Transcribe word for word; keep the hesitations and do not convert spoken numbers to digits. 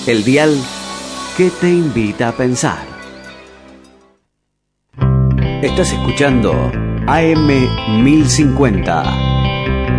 El dial que te invita a pensar. Estás escuchando A M mil cincuenta.